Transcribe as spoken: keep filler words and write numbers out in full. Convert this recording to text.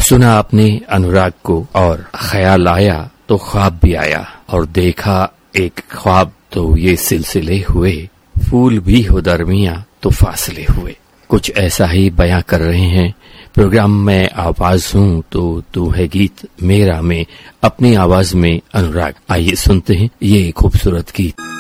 सुना आपने अनुराग को, और ख्याल आया तो ख्वाब भी आया, और देखा एक ख्वाब तो ये सिलसिले हुए, फूल भी हो दरमिया तो फासले हुए। कुछ ऐसा ही बयां कर रहे हैं प्रोग्राम में आवाज हूँ तो तू है गीत मेरा में, अपनी आवाज में अनुराग। आइए सुनते हैं ये खूबसूरत गीत।